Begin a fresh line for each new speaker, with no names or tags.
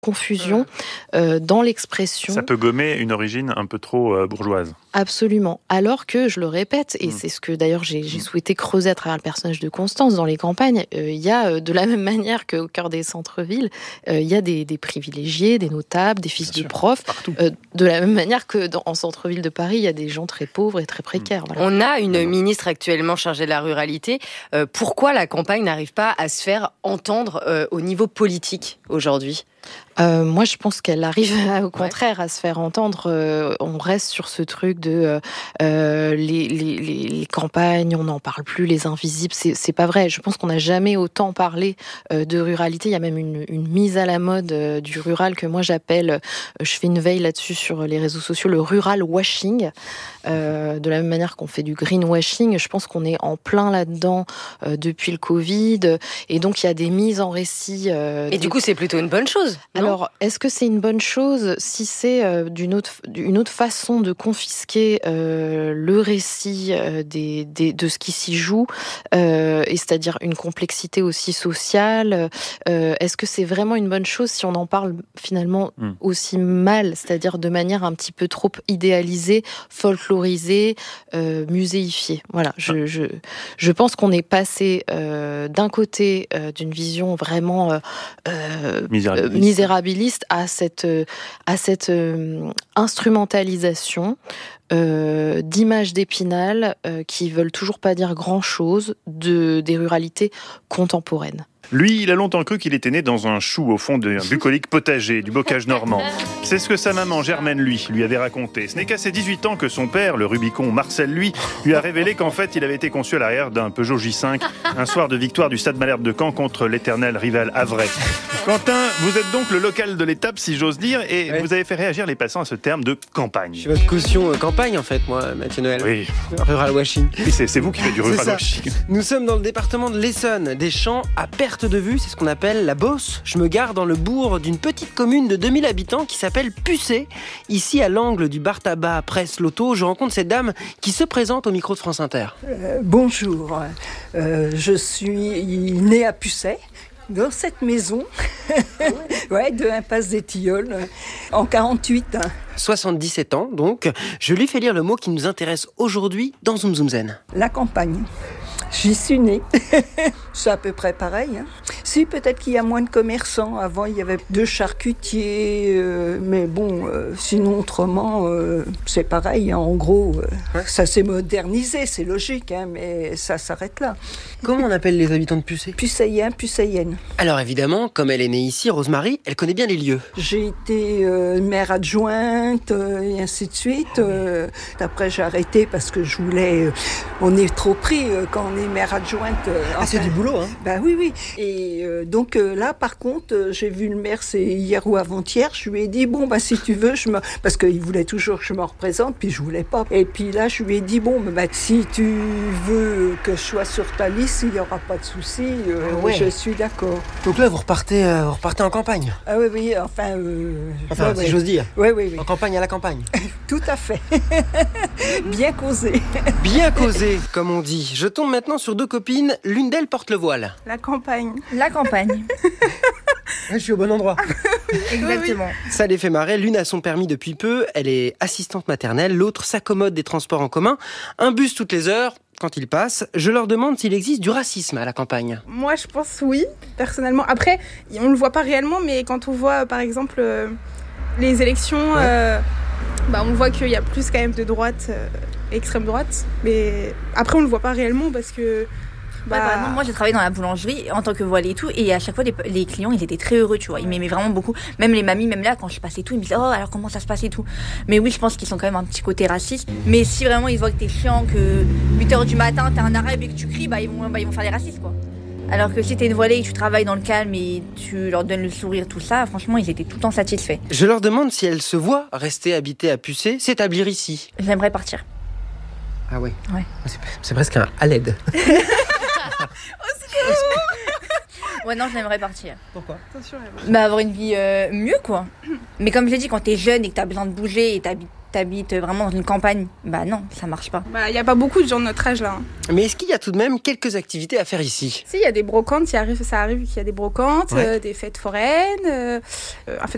confusion dans l'expression.
Ça peut gommer une origine un peu trop bourgeoise.
Absolument. Alors que, je le répète, et c'est ce que d'ailleurs j'ai souhaité creuser à travers le personnage de Constance dans les campagnes, il y a de la même manière qu'au cœur des centres-villes, il y a des privilégiés, des notables, des fils de profs. De la même manière que en centre-ville de Paris, il y a des gens très pauvres et très précaires. Voilà.
On a une ministre actuellement chargée de la ruralité. Pourquoi la campagne n'arrive pas à se faire entendre au niveau politique aujourd'hui ?
Moi, je pense qu'elle arrive au contraire à se faire entendre. On reste sur ce truc de les campagnes, on n'en parle plus, les invisibles. C'est pas vrai. Je pense qu'on n'a jamais autant parlé de ruralité. Il y a même une mise à la mode du rural que moi j'appelle, je fais une veille là-dessus sur les réseaux sociaux, le rural washing. De la même manière qu'on fait du greenwashing, je pense qu'on est en plein là-dedans depuis le Covid. Et donc, il y a des mises en récit.
Et du coup, c'est plutôt une bonne chose.
Alors, est-ce que c'est une bonne chose si c'est une autre façon de confisquer le récit de ce qui s'y joue, et c'est-à-dire une complexité aussi sociale. Est-ce que c'est vraiment une bonne chose si on en parle finalement aussi mal, c'est-à-dire de manière un petit peu trop idéalisée, folklorisée, muséifiée. Voilà, je pense qu'on est passé d'un côté d'une vision vraiment misérabiliste à cette instrumentalisation d'images d'Épinal qui veulent toujours pas dire grand-chose des ruralités contemporaines.
Lui, il a longtemps cru qu'il était né dans un chou au fond d'un bucolique potager, du bocage normand. C'est ce que sa maman, Germaine, lui avait raconté. Ce n'est qu'à ses 18 ans que son père, le Rubicon Marcel, lui a révélé qu'en fait, il avait été conçu à l'arrière d'un Peugeot J5, un soir de victoire du Stade Malherbe de Caen contre l'éternel rival Havrais. Quentin, vous êtes donc le local de l'étape, si j'ose dire, et vous avez fait réagir les passants à ce terme de campagne.
Je suis votre caution campagne, en fait, moi, Mathieu Noël.
Oui.
Rural washing.
Oui, c'est vous qui faites du rural washing.
Nous sommes dans le département de l'Essonne, des champs à perte de vue, c'est ce qu'on appelle la Beauce. Je me gare dans le bourg d'une petite commune de 2000 habitants qui s'appelle Pucé. Ici, à l'angle du bar tabac Presse Loto, je rencontre cette dame qui se présente au micro de France Inter.
Bonjour, je suis née à Pucé, dans cette maison, de l'impasse des Tilleuls, en 48.
77 ans, donc. Je lui fais lire le mot qui nous intéresse aujourd'hui dans Zoom Zoom Zen.
La campagne. J'y suis née. C'est à peu près pareil. Si, peut-être qu'il y a moins de commerçants. Avant, il y avait 2 charcutiers. Mais bon, sinon, autrement, c'est pareil. En gros, ça s'est modernisé, c'est logique, mais ça s'arrête là.
Comment on appelle les habitants de Pucé ?
Pucéiens, Pucéiennes.
Alors évidemment, comme elle est née ici, Rosemary, elle connaît bien les lieux.
J'ai été maire adjointe, et ainsi de suite. Après, j'ai arrêté parce que je voulais... on est trop pris quand on est maire adjointe.
C'est du boulot, hein ?
Bah oui. Et donc là, par contre, j'ai vu le maire, c'est hier ou avant-hier, je lui ai dit, si tu veux, parce qu'il voulait toujours que je me représente, puis je voulais pas. Et puis là, je lui ai dit, si tu veux que je sois sur ta liste, il n'y aura pas de souci, je suis d'accord.
Donc là, vous repartez en campagne ?
Ah oui,
si j'ose dire.
Oui.
En campagne à la campagne.
Tout à fait. Bien causé.
Bien causé, comme on dit. Je tombe maintenant sur 2 copines, l'une d'elles porte le voile.
La campagne.
Je suis au bon endroit.
Exactement.
Ça les fait marrer. L'une a son permis depuis peu, elle est assistante maternelle. L'autre s'accommode des transports en commun. Un bus toutes les heures. Quand ils passent, je leur demande s'il existe du racisme à la campagne.
Moi, je pense oui, personnellement. Après, on ne le voit pas réellement, mais quand on voit, par exemple, les élections, on voit qu'il y a plus quand même de droite, extrême droite. Mais après, on ne le voit pas réellement parce que...
par exemple, moi j'ai travaillé dans la boulangerie en tant que voilée et tout, et à chaque fois les clients ils étaient très heureux, tu vois, ils m'aimaient vraiment beaucoup, même les mamies, même là quand je passais tout, ils me disaient alors comment ça se passe et tout. Mais oui, je pense qu'ils sont quand même un petit côté raciste, mais si vraiment ils voient que t'es chiant, que 8h du matin t'es un arabe et que tu cries, ils vont faire des racistes quoi. Alors que si t'es une voilée et que tu travailles dans le calme et tu leur donnes le sourire, tout ça, franchement ils étaient tout le temps satisfaits.
Je leur demande si elles se voient rester habitées à Pucé, s'établir ici.
J'aimerais partir.
Ah ouais. C'est presque un à l'aide.
Ouais, non, je n'aimerais partir.
Pourquoi ?
Avoir une vie mieux, quoi. Mais comme je l'ai dit, quand t'es jeune et que t'as besoin de bouger et t'habites vraiment dans une campagne, non, ça marche pas.
Il y a pas beaucoup de gens de notre âge, là.
Mais est-ce qu'il y a tout de même quelques activités à faire ici ?
Si, il y a des brocantes, ça arrive qu'il y a des brocantes, des fêtes foraines, un